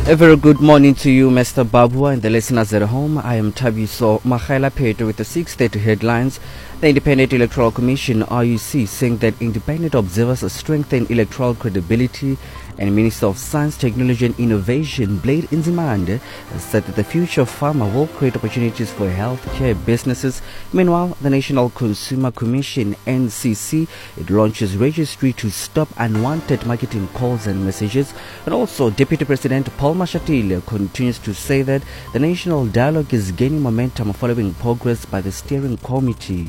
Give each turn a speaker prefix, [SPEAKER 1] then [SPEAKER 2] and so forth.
[SPEAKER 1] A very good morning to you, Mr. Babua, and the listeners at home. I am Tabiso Makhaila Peter with the 6:30 headlines. The Independent Electoral Commission, IEC, saying that independent observers strengthen electoral credibility, and Minister of Science, Technology and Innovation, Blade Nzimande, said that the future of pharma will create opportunities for healthcare businesses. Meanwhile, the National Consumer Commission, NCC, it launches registry to stop unwanted marketing calls and messages. And also, Deputy President Paul Mashatile continues to say that the national dialogue is gaining momentum following progress by the steering committee.